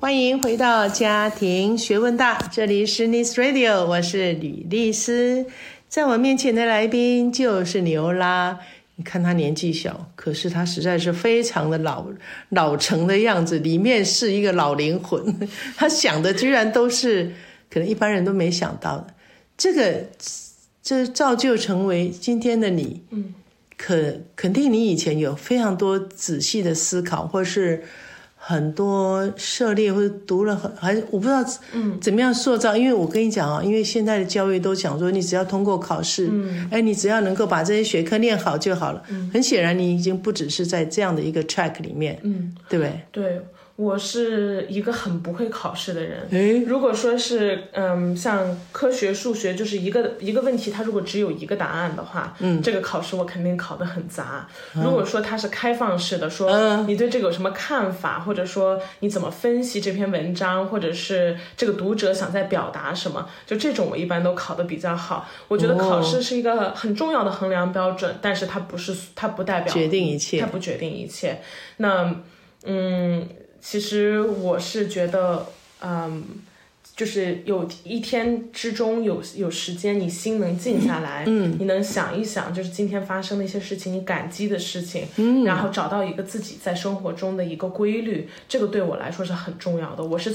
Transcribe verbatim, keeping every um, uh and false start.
欢迎回到家庭学问大，这里是 Nice Radio， 我是吕丽丝。在我面前的来宾就是牛拉，你看他年纪小，可是他实在是非常的老老成的样子，里面是一个老灵魂，他想的居然都是可能一般人都没想到的，这个这造就成为今天的你。嗯，可肯定你以前有非常多仔细的思考，或是很多涉猎，或者读了很还我不知道嗯怎么样塑造。因为我跟你讲啊，因为现在的教育都讲说你只要通过考试，嗯，哎，你只要能够把这些学科念好就好了。嗯，很显然你已经不只是在这样的一个 track 里面，嗯，对不对？ 对。我是一个很不会考试的人。诶，如果说是嗯，像科学数学，就是一个一个问题，它如果只有一个答案的话，嗯，这个考试我肯定考得很杂。嗯，如果说它是开放式的，说你对这个有什么看法，或者说你怎么分析这篇文章，或者是这个读者想在表达什么，就这种我一般都考得比较好。我觉得考试是一个很重要的衡量标准，但是它不是，它不代表决定一切， 它不决定一切。那嗯。其实我是觉得，嗯，就是有一天之中有有时间，你心能静下来，嗯，你能想一想，就是今天发生的一些事情，你感激的事情，嗯，然后找到一个自己在生活中的一个规律，这个对我来说是很重要的。我是